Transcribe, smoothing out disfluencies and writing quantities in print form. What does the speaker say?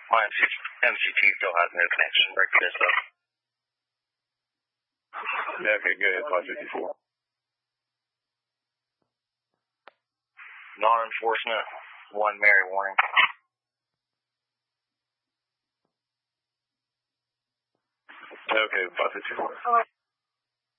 My MCT still has no connection. Break this up. Yeah, okay, go ahead, 554. Non-enforcement, 1 Mary warning. Okay, 554.